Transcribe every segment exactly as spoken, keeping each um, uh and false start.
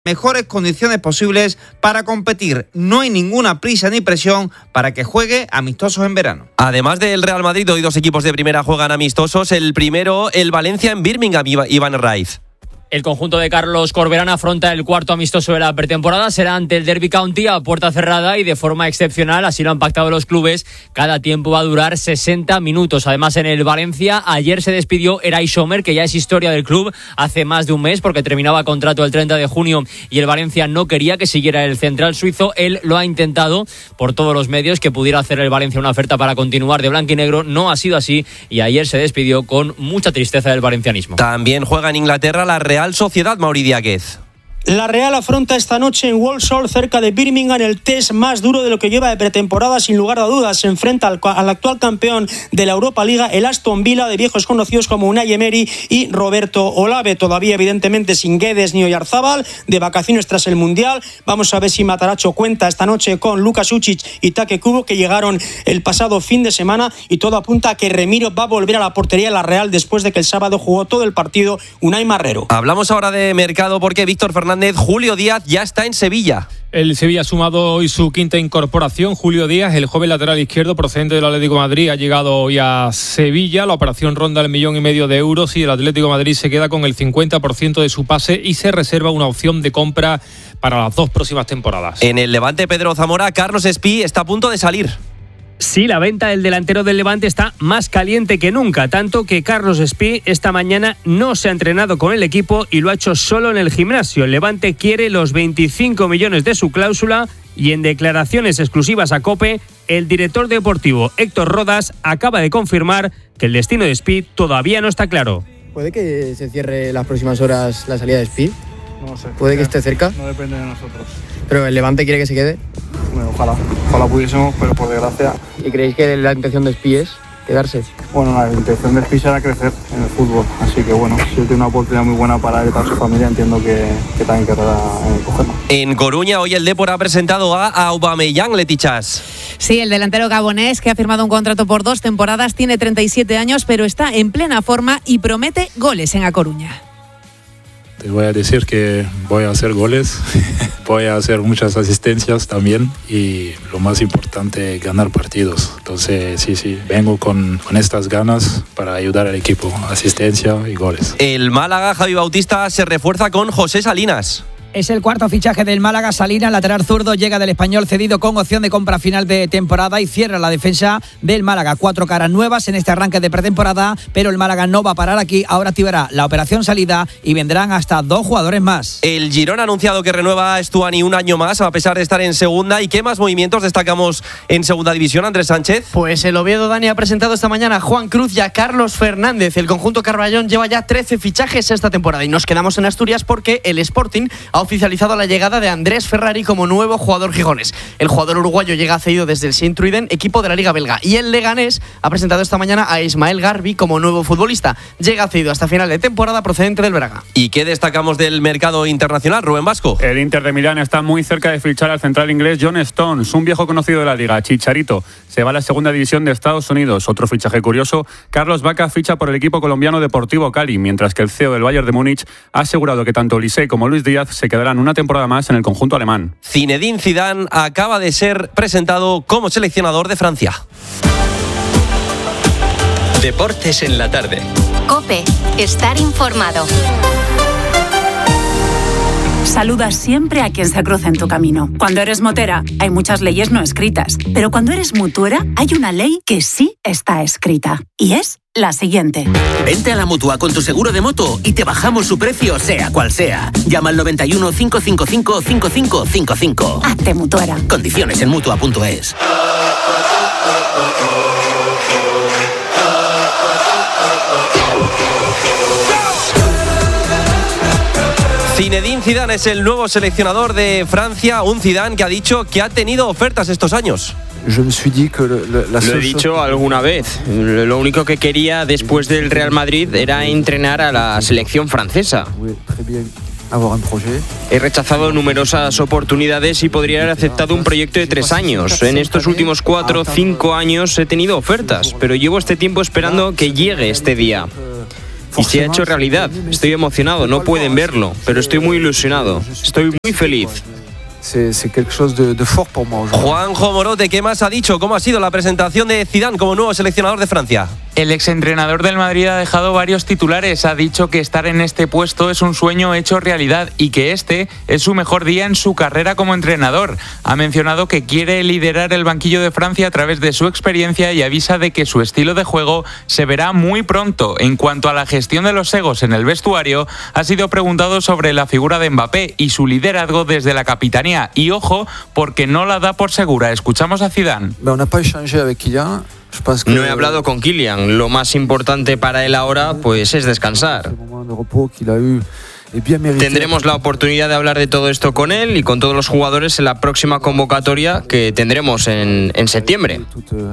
mejores condiciones posibles para competir. No hay ninguna prisa ni presión para que juegue amistosos en verano. Además del Real Madrid, hoy dos equipos de primera juegan amistosos. El primero, el Valencia en Birmingham, Iván Raiz. El conjunto de Carlos Corberán afronta el cuarto amistoso de la pretemporada. Será ante el Derby County a puerta cerrada y de forma excepcional. Así lo han pactado los clubes. Cada tiempo va a durar sesenta minutos. Además, en el Valencia, ayer se despidió Eray Sommer, que ya es historia del club hace más de un mes porque terminaba contrato el treinta de junio y el Valencia no quería que siguiera el central suizo. Él lo ha intentado por todos los medios que pudiera hacer el Valencia una oferta para continuar de blanco y negro. No ha sido así y ayer se despidió con mucha tristeza del valencianismo. También juega en Inglaterra la Real Sociedad, Mauri Díaz. La Real afronta esta noche en Walsall, cerca de Birmingham, el test más duro de lo que lleva de pretemporada, sin lugar a dudas. Se enfrenta al, al actual campeón de la Europa Liga, el Aston Villa, de viejos conocidos como Unai Emery y Roberto Olave. Todavía, evidentemente, sin Guedes ni Oyarzábal, de vacaciones tras el Mundial. Vamos a ver si Matarazzo cuenta esta noche con Lukas Učić y Take Kubo, que llegaron el pasado fin de semana, y todo apunta a que Remiro va a volver a la portería de la Real después de que el sábado jugó todo el partido Unai Marrero. Hablamos ahora de mercado porque Víctor Fernández Julio Díaz ya está en Sevilla. El Sevilla ha sumado hoy su quinta incorporación. Julio Díaz, el joven lateral izquierdo procedente del Atlético de Madrid, ha llegado hoy a Sevilla. La operación ronda el millón y medio de euros y el Atlético de Madrid se queda con el cincuenta por ciento de su pase y se reserva una opción de compra para las dos próximas temporadas. En el Levante, Pedro Zamora, Carlos Espí está a punto de salir. Sí, la venta del delantero del Levante está más caliente que nunca, tanto que Carlos Espí esta mañana no se ha entrenado con el equipo y lo ha hecho solo en el gimnasio. El Levante quiere los veinticinco millones de su cláusula y en declaraciones exclusivas a COPE, el director deportivo Héctor Rodas acaba de confirmar que el destino de Espí todavía no está claro. ¿Puede que se cierre las próximas horas la salida de Espí? No sé. ¿Puede que esté cerca? No depende de nosotros. ¿Pero el Levante quiere que se quede? Bueno, ojalá, ojalá pudiésemos, pero por desgracia... ¿Y creéis que la intención de Espí es quedarse? Bueno, la intención de Espí será crecer en el fútbol, así que bueno, si él tiene una oportunidad muy buena para él y para su familia, entiendo que, que también querrá eh, cogerla. En Coruña, hoy el Depor ha presentado a Aubameyang, Letichas. Sí, el delantero gabonés, que ha firmado un contrato por dos temporadas, tiene treinta y siete años, pero está en plena forma y promete goles en A Coruña. Te voy a decir que voy a hacer goles, voy a hacer muchas asistencias también y lo más importante, ganar partidos. Entonces, sí, sí, vengo con, con estas ganas para ayudar al equipo, asistencia y goles. El Málaga, Javi Bautista, se refuerza con José Salinas. Es el cuarto fichaje del Málaga. Salinas, lateral zurdo, llega del Español cedido con opción de compra final de temporada y cierra la defensa del Málaga. Cuatro caras nuevas en este arranque de pretemporada, pero el Málaga no va a parar aquí. Ahora activará la operación salida y vendrán hasta dos jugadores más. El Girona ha anunciado que renueva a Estuani un año más, a pesar de estar en segunda. ¿Y qué más movimientos destacamos en segunda división, Andrés Sánchez? Pues el Oviedo, Dani, ha presentado esta mañana a Juan Cruz y a Carlos Fernández. El conjunto Carballón lleva ya trece fichajes esta temporada y nos quedamos en Asturias porque el Sporting ha oficializado la llegada de Andrés Ferrari como nuevo jugador gijonés. El jugador uruguayo llega cedido desde el Sint-Truiden, equipo de la Liga Belga. Y el Leganés ha presentado esta mañana a Ismael Garbi como nuevo futbolista. Llega cedido hasta final de temporada procedente del Braga. ¿Y qué destacamos del mercado internacional, Rubén Vasco? El Inter de Milán está muy cerca de fichar al central inglés John Stones, un viejo conocido de la Liga, Chicharito. Se va a la segunda división de Estados Unidos. Otro fichaje curioso, Carlos Vaca ficha por el equipo colombiano Deportivo Cali, mientras que el C E O del Bayern de Múnich ha asegurado que tanto Olise como Luis Díaz se quedarán una temporada más en el conjunto alemán. Zinedine Zidane acaba de ser presentado como seleccionador de Francia. Deportes en la tarde. COPE. Estar informado. Saluda siempre a quien se cruza en tu camino. Cuando eres motera, hay muchas leyes no escritas. Pero cuando eres mutuera, hay una ley que sí está escrita. Y es la siguiente. Vente a la Mutua con tu seguro de moto y te bajamos su precio, sea cual sea. Llama al noventa y uno, cinco cinco cinco, cinco cinco cinco cinco. Hazte mutuera. Condiciones en mutua punto es. Zinedine Zidane es el nuevo seleccionador de Francia, un Zidane que ha dicho que ha tenido ofertas estos años. Lo he dicho alguna vez. Lo único que quería después del Real Madrid era entrenar a la selección francesa. He rechazado numerosas oportunidades y podría haber aceptado un proyecto de tres años. En estos últimos cuatro o cinco años he tenido ofertas, pero llevo este tiempo esperando que llegue este día. y se ha hecho realidad. Estoy emocionado, no pueden verlo, pero estoy muy ilusionado. Estoy muy feliz. Juanjo Morote, ¿qué más ha dicho? ¿Cómo ha sido la presentación de Zidane como nuevo seleccionador de Francia? El exentrenador del Madrid ha dejado varios titulares. Ha dicho que estar en este puesto es un sueño hecho realidad y que este es su mejor día en su carrera como entrenador. Ha mencionado que quiere liderar el banquillo de Francia a través de su experiencia y avisa de que su estilo de juego se verá muy pronto. En cuanto a la gestión de los egos en el vestuario, ha sido preguntado sobre la figura de Mbappé y su liderazgo desde la capitanía. Y ojo, porque no la da por segura. Escuchamos a Zidane. No he hablado con Kylian. Lo más importante para él ahora pues es descansar. Tendremos la oportunidad de hablar de todo esto con él y con todos los jugadores en la próxima convocatoria que tendremos en, en septiembre.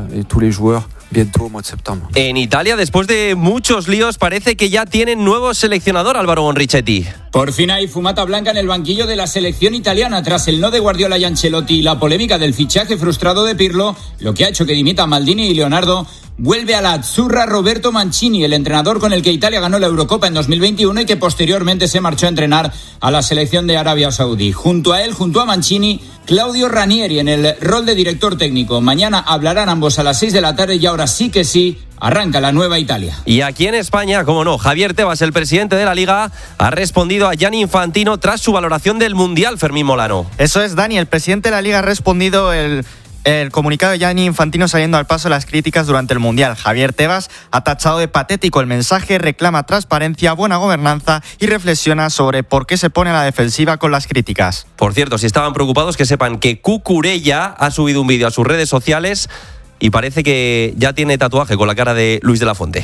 En Italia, después de muchos líos, parece que ya tienen nuevo seleccionador, Álvaro Bonrichetti. Por fin hay fumata blanca en el banquillo de la selección italiana tras el no de Guardiola y Ancelotti y la polémica del fichaje frustrado de Pirlo, lo que ha hecho que dimitan Maldini y Leonardo. Vuelve a la Azzurra Roberto Mancini, el entrenador con el que Italia ganó la Eurocopa en dos mil veintiuno y que posteriormente se marchó a entrenar a la selección de Arabia Saudí. Junto a él, junto a Mancini, Claudio Ranieri en el rol de director técnico. Mañana hablarán ambos a las seis de la tarde y ahora sí que sí, arranca la nueva Italia. Y aquí en España, como no, Javier Tebas, el presidente de la Liga, ha respondido a Gianni Infantino tras su valoración del Mundial, Fermín Molano. Eso es, Dani, el presidente de la Liga ha respondido el... El comunicado de Gianni Infantino saliendo al paso de las críticas durante el Mundial. Javier Tebas ha tachado de patético el mensaje, reclama transparencia, buena gobernanza y reflexiona sobre por qué se pone a la defensiva con las críticas. Por cierto, si estaban preocupados, que sepan que Cucurella ha subido un vídeo a sus redes sociales y parece que ya tiene tatuaje con la cara de Luis de la Fuente.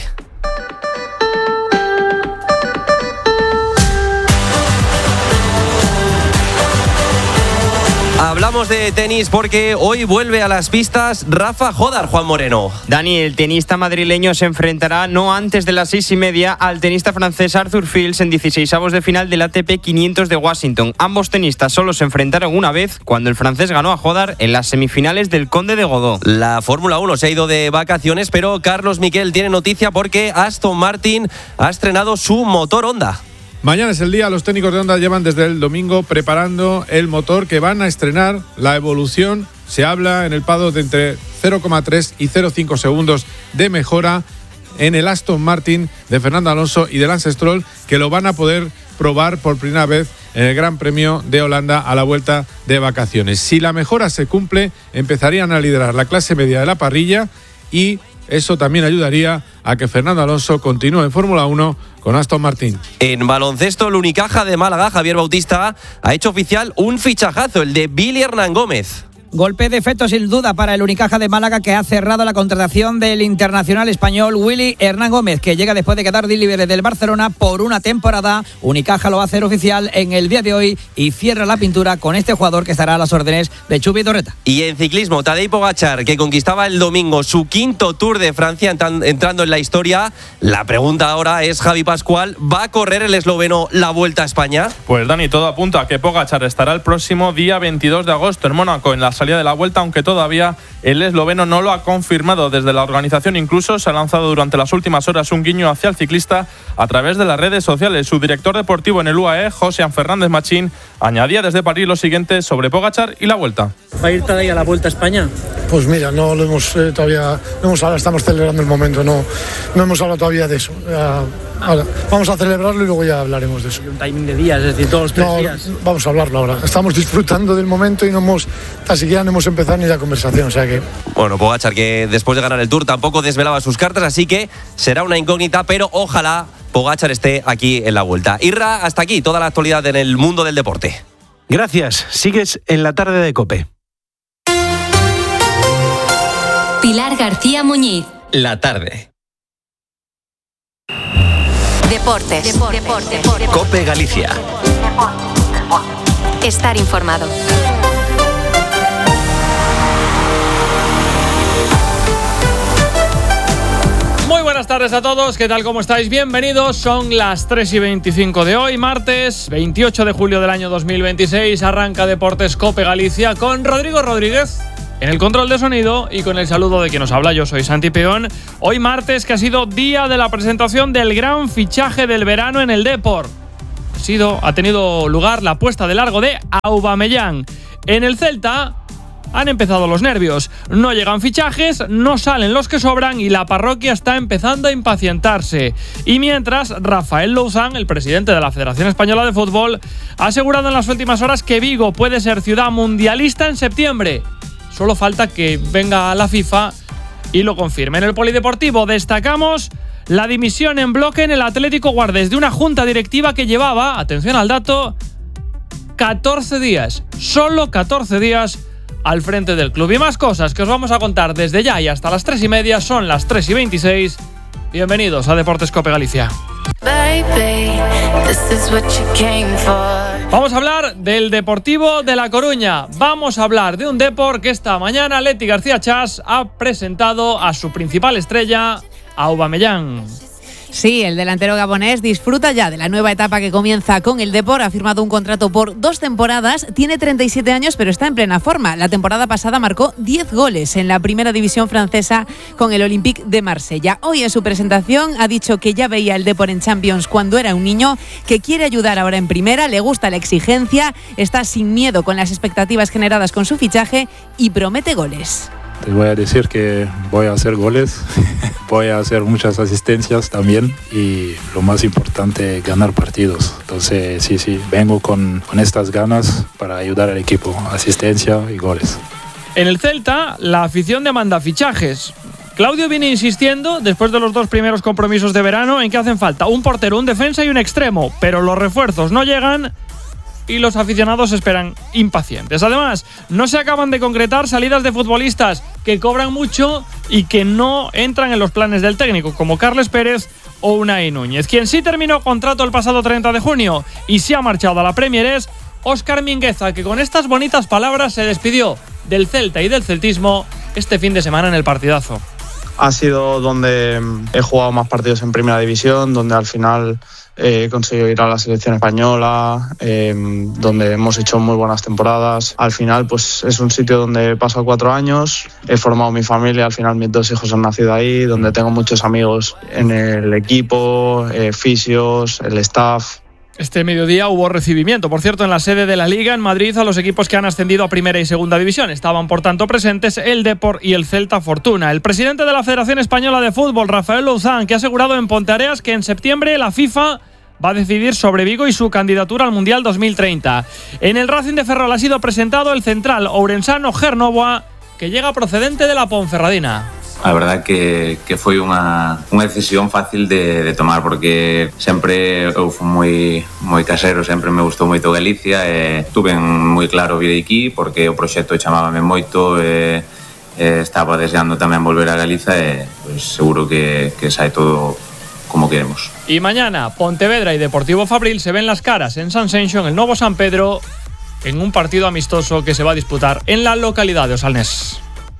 Hablamos de tenis porque hoy vuelve a las pistas Rafa Jodar, Juan Moreno. Dani, el tenista madrileño se enfrentará no antes de las seis y media al tenista francés Arthur Fils en dieciseisavos de final del A T P quinientos de Washington. Ambos tenistas solo se enfrentaron una vez cuando el francés ganó a Jodar en las semifinales del Conde de Godó. La Fórmula uno se ha ido de vacaciones, pero Carlos Miquel tiene noticia porque Aston Martin ha estrenado su motor Honda. Mañana es el día, los técnicos de Honda llevan desde el domingo preparando el motor que van a estrenar. La evolución, se habla en el paddock de entre cero coma tres y cero coma cinco segundos de mejora en el Aston Martin de Fernando Alonso y de Lance Stroll, que lo van a poder probar por primera vez en el Gran Premio de Holanda a la vuelta de vacaciones. Si la mejora se cumple, empezarían a liderar la clase media de la parrilla y eso también ayudaría a que Fernando Alonso continúe en Fórmula uno con Aston Martin. En baloncesto, el Unicaja de Málaga, Javier Bautista, ha hecho oficial un fichajazo, el de Billy Hernán Gómez. Golpe de efecto sin duda para el Unicaja de Málaga, que ha cerrado la contratación del internacional español Willy Hernán Gómez, que llega después de quedar libre del Barcelona por una temporada. Unicaja lo va a hacer oficial en el día de hoy y cierra la pintura con este jugador que estará a las órdenes de Chubi Torreta. Y en ciclismo, Tadej Pogačar, que conquistaba el domingo su quinto Tour de Francia, entrando en la historia. La pregunta ahora es, Javi Pascual, ¿va a correr el esloveno la Vuelta a España? Pues Dani, todo apunta a que Pogačar estará el próximo día veintidós de agosto en Mónaco, en la salida de la Vuelta, aunque todavía el esloveno no lo ha confirmado. Desde la organización incluso se ha lanzado durante las últimas horas un guiño hacia el ciclista a través de las redes sociales. Su director deportivo en el U A E, José Fernández Machín, añadía desde París lo siguiente sobre Pogačar y la Vuelta. ¿Va a ir Tadej a la Vuelta a España? Pues mira, no lo hemos eh, todavía, no hemos hablado, estamos celebrando el momento, no, no hemos hablado todavía de eso. Ya, ahora, vamos a celebrarlo y luego ya hablaremos de eso. Un timing de días, es decir, todos los tres no, días. Vamos a hablarlo ahora. Estamos disfrutando del momento y no hemos, tan siquiera no hemos empezado ni la conversación, o sea que... Bueno, Pogačar, que después de ganar el Tour tampoco desvelaba sus cartas, así que será una incógnita, pero ojalá Pogačar esté aquí en la Vuelta. Irra, hasta aquí toda la actualidad en el mundo del deporte. Gracias. Sigues en la tarde de COPE. Pilar García Muñiz. La tarde. Deportes. Deportes. Deportes. COPE Galicia. Estar informado. Muy buenas tardes a todos, ¿qué tal? ¿Cómo estáis? Bienvenidos, son las tres y veinticinco de hoy, martes veintiocho de julio del año dos mil veintiséis. Arranca Deportes COPE Galicia con Rodrigo Rodríguez. en el control de sonido y con el saludo de quien nos habla. Yo soy Santi Peón. Hoy martes, que ha sido día de la presentación del gran fichaje del verano en el Depor. Ha sido, ha tenido lugar la puesta de largo de Aubameyang. En el Celta han empezado los nervios. No llegan fichajes, no salen los que sobran y la parroquia está empezando a impacientarse. Y mientras, Rafael Louzán, el presidente de la Federación Española de Fútbol, ha asegurado en las últimas horas que Vigo puede ser ciudad mundialista en septiembre. Solo falta que venga la FIFA y lo confirme. En el polideportivo destacamos la dimisión en bloque en el Atlético Guardés de una junta directiva que llevaba, atención al dato, catorce días, solo catorce días al frente del club. Y más cosas que os vamos a contar desde ya y hasta las tres y media. Son las tres y veintiséis. Bienvenidos a Deportes Cope Galicia. Baby, this is what you came for. Vamos a hablar del Deportivo de La Coruña. Vamos a hablar de un Depor que esta mañana Leti García Chas ha presentado a su principal estrella, Aubameyang. Sí, el delantero gabonés disfruta ya de la nueva etapa que comienza con el Depor. Ha firmado un contrato por dos temporadas, tiene treinta y siete años, pero está en plena forma. La temporada pasada marcó diez goles en la primera división francesa con el Olympique de Marsella. Hoy en su presentación ha dicho que ya veía el Depor en Champions cuando era un niño, que quiere ayudar ahora en primera, le gusta la exigencia, está sin miedo con las expectativas generadas con su fichaje y promete goles. Te voy a decir que voy a hacer goles, voy a hacer muchas asistencias también y lo más importante, ganar partidos. Entonces, sí, sí, vengo con, con estas ganas para ayudar al equipo, asistencia y goles. En el Celta, la afición demanda fichajes. Claudio viene insistiendo, después de los dos primeros compromisos de verano, en que hacen falta un portero, un defensa y un extremo, pero los refuerzos no llegan y los aficionados esperan impacientes. Además, no se acaban de concretar salidas de futbolistas que cobran mucho y que no entran en los planes del técnico, como Carles Pérez o Unai Núñez. Quien sí terminó contrato el pasado treinta de junio y se ha marchado a la Premier es Óscar Mingueza, que con estas bonitas palabras se despidió del Celta y del celtismo este fin de semana en el partidazo. Ha sido donde he jugado más partidos en primera división, donde al final he conseguido ir a la selección española, eh, donde hemos hecho muy buenas temporadas. Al final, pues es un sitio donde he pasado cuatro años, he formado mi familia, al final mis dos hijos han nacido ahí, donde tengo muchos amigos en el equipo, eh, fisios, el staff. Este mediodía hubo recibimiento, por cierto, en la sede de la Liga en Madrid a los equipos que han ascendido a Primera y Segunda División. Estaban, por tanto, presentes el Depor y el Celta Fortuna. El presidente de la Federación Española de Fútbol, Rafael Louzán, que ha asegurado en Ponteareas que en septiembre la FIFA va a decidir sobre Vigo y su candidatura al Mundial dos mil treinta. En el Racing de Ferrol ha sido presentado el central ourensano Ger Novoa, que llega procedente de la Ponferradina. A verdad que, que foi unha, unha decisión fácil de, de tomar, porque sempre eu fui moi, moi casero, sempre me gustou moito Galicia e tuve moi claro vir aquí porque o proxecto chamábame moito e, e estaba deseando tamén volver a Galiza e pues, seguro que, que sai todo como queremos. Y mañana Pontevedra y Deportivo Fabril se ven las caras en San Senxo, en el Novo San Pedro, en un partido amistoso que se va a disputar en la localidad de Osalnés.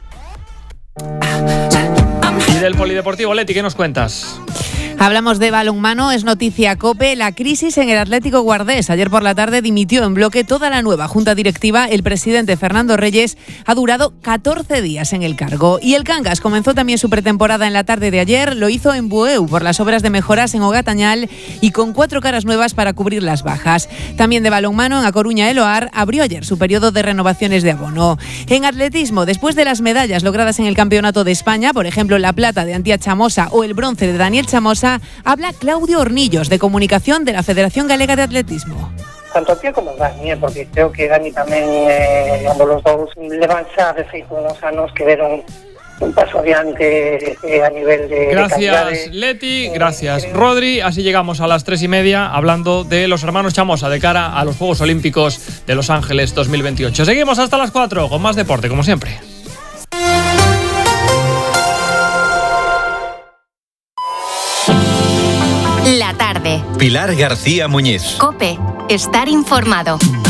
Y del polideportivo, Leti, ¿qué nos cuentas? Hablamos de balonmano, es noticia COPE, la crisis en el Atlético Guardés. Ayer por la tarde dimitió en bloque toda la nueva junta directiva. El presidente Fernando Reyes ha durado catorce días en el cargo. Y el Cangas comenzó también su pretemporada en la tarde de ayer. Lo hizo en Bueu por las obras de mejoras en Ogatañal y con cuatro caras nuevas para cubrir las bajas. También de balonmano, en A Coruña Eloar abrió ayer su periodo de renovaciones de abono. En atletismo, después de las medallas logradas en el Campeonato de España, por ejemplo la plata de Antía Chamosa o el bronce de Daniel Chamosa, habla Claudio Hornillos, de Comunicación de la Federación Galega de Atletismo. Tanto Antía como Dani, eh, porque creo que Dani tamén, eh, ambos los dous, levan xa de feito uns anos que deron un paso adiante eh, a nivel de Gracias, de Leti, eh, gracias, creo... Rodri. Así llegamos a las tres y media hablando de los hermanos Chamosa de cara a los Juegos Olímpicos de Los Ángeles dos mil veintiocho. Seguimos hasta las cuatro con más deporte, como siempre. La tarde. Pilar García Muñiz. COPE. Estar informado.